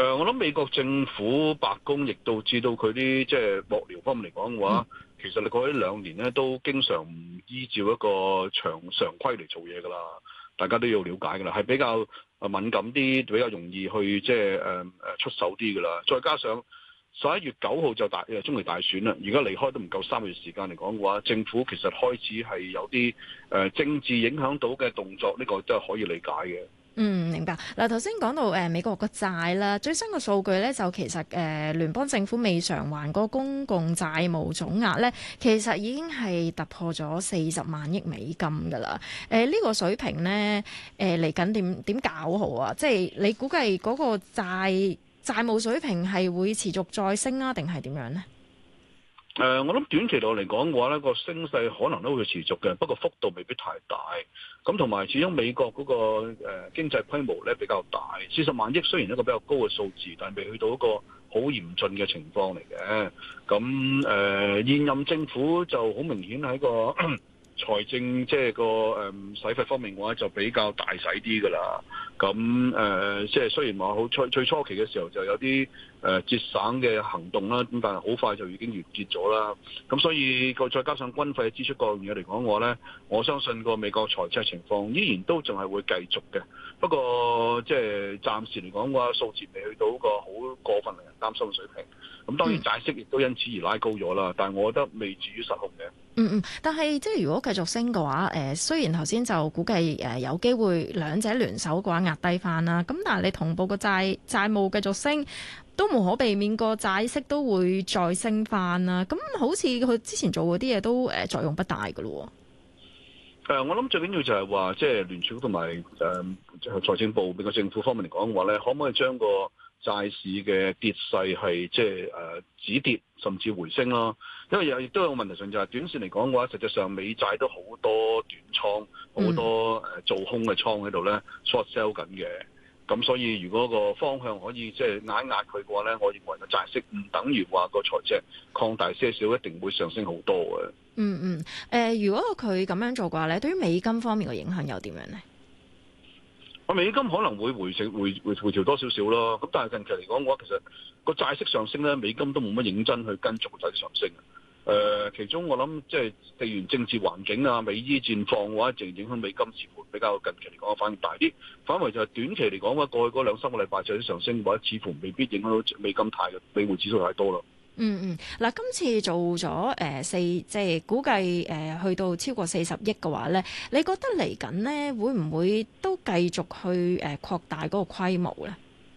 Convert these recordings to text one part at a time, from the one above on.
我諗美國政府白宮亦都知道佢啲即係幕僚方面嚟講嘅話，其實你過去兩年咧都經常唔依照一個常規嚟做嘢噶啦，大家都要了解噶啦，係比較敏感啲，比較容易去即係出手啲噶啦。再加上11月9號就中期大選啦，而家離開都唔夠3個月時間嚟講嘅話，政府其實開始係有啲政治影響到嘅動作，呢個都係可以理解嘅。 明白。嗱，頭先講到美國個債啦，最新嘅數據咧就其實聯邦政府未償還個公共債務總額咧，其實已經係突破咗40萬億美金㗎啦。呢個水平咧嚟緊點搞好啊？即係你估計嗰個債務水平係會持續再升啊，定係點樣呢？ 我諗短期內嚟講嘅話咧，個升勢可能都會持續嘅，不過幅度未必太大。咁同埋始終美國嗰個經濟規模咧比較大，40萬億雖然一個比較高嘅數字，但係未去到一個好嚴峻嘅情況嚟嘅。咁現任政府就好明顯喺個財政即係個使費方面嘅話就比較大使啲㗎啦。咁即係雖然話最初期嘅時候就有啲節省嘅行動啦，咁但係好快就已經完結咗啦。咁所以再加上軍費嘅支出各樣嘢嚟講嘅話咧，我相信個美國財政情況依然都仲係會繼續嘅。不過即係暫時嚟講嘅話，數字未去到個好過分令人擔心嘅水平。咁當然債息亦都因此而拉高咗啦，但係我覺得未至於失控嘅。 但係即係如果繼續升嘅話，雖然頭先就估計有機會兩者聯手嘅話壓低翻啦，咁但係你同步個債務繼續升，都無可避免個債息都會再升翻啦。咁好似佢之前做嗰啲嘢都作用不大㗎咯。 我諗最緊要就係話，即係聯儲同埋財政部美國政府方面嚟講嘅話咧，可唔可以將個債市嘅跌勢係即係止跌甚至回升咯？因為亦都有個問題上就係短線嚟講嘅話，實際上美債都好多短倉，好多做空嘅倉喺度咧 short sell 緊嘅。咁所以如果個方向可以即係壓一壓佢嘅話咧，我認為個債息唔等於話個財赤擴大些少，一定會上升好多嘅。 如果佢咁樣做嘅話咧，對於美金方面嘅影響又點樣呢？ 美金可能會回調多少少咯。咁但係近期嚟講嘅話，其實個債息上升咧，美金都冇乜認真去跟逐債息上升。其中我諗即係地緣政治環境啊、美伊戰況嘅話，淨影響美金似乎比較近期嚟講反而大啲。反為就係短期嚟講嘅話，過去嗰2-3個禮拜債息上升嘅話，似乎未必影響到美金美匯指數太多咯。 嗱，今次做咗即係估計去到超過40億嘅話咧，你覺得嚟緊咧會唔會都繼續去擴大嗰個規模咧？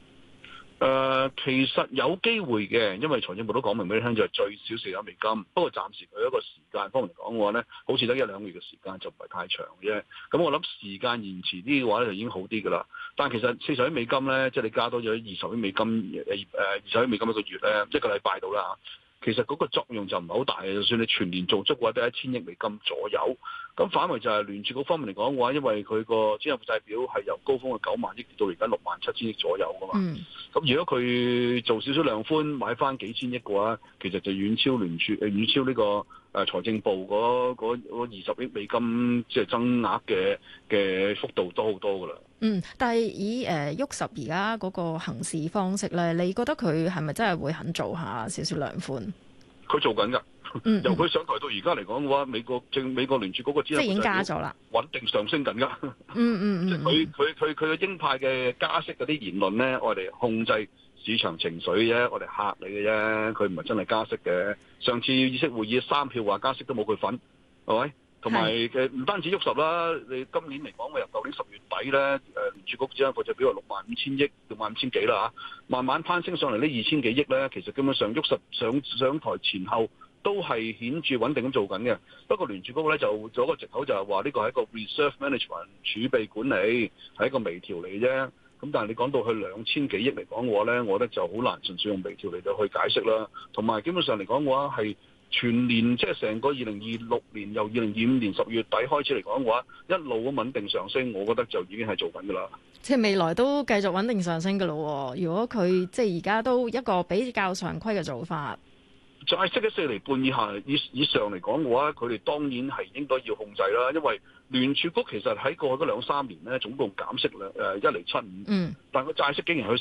其實有機會嘅，因為財政部都講明俾你聽，就係最少40億美金。不過暫時佢一個時間方面嚟講嘅話咧，好似得1-2個月嘅時間就唔係太長嘅啫。咁我諗時間延遲啲嘅話咧，就已經好啲㗎啦。但係其實40億美金咧，即係你加多咗20億美金20億美金一個月咧，一個禮拜到啦。其實嗰個作用就唔係好大嘅，就算你全年做足嘅話，都係1000億美金左右。咁反為就係聯儲局方面嚟講嘅話，因為佢個資產負債表係由高峰嘅9萬億跌到而家67000億左右㗎嘛。咁如果佢做少少量寬買翻幾千億嘅話，其實就遠超呢個財政部嗰20億美金即係增額嘅幅度都好多㗎啦。 但係以沃什而家嗰個行事方式咧，你覺得佢係咪真係會肯做下少少量寬？佢做緊㗎。由佢上台到而家嚟講嘅話，美國聯儲局個資產負債表即係已經加咗啦， 穩定上升緊㗎。即係佢嘅鷹派嘅加息嗰啲言論咧，我哋控制市場情緒啫，我哋嚇你嘅啫，佢唔係真係加息嘅。上次議息會議3票話加息都冇佢份，係咪？同埋嘅唔單止喐實啦，你今年嚟講，我由舊年10月底咧，聯儲局資產負債表話65000億、65000幾啦嚇，慢慢攀升上嚟呢2000幾億咧，其實基本上喐實上台前後都係顯著穩定咁做緊嘅。不過聯儲局咧就做一個藉口，就係話呢個係一個 reserve management 儲備管理，係一個微調嚟啫。咁但係你講到去2000幾億嚟講嘅話咧，我覺得就好難純粹用微調嚟到去解釋啦。同埋基本上嚟講嘅話係全年即係成個2026年由2025年10月底開始嚟講嘅話，一路咁穩定上升，我覺得就已經係做緊㗎啦。 即係未來都繼續穩定上升㗎咯。如果佢即係而家都一個比較常規嘅做法。 債息喺4厘半以上嚟講嘅話，佢哋當然係應該要控制啦。因為聯儲局其實喺過去嗰2-3年咧，總共減息1厘75，但係個債息竟然去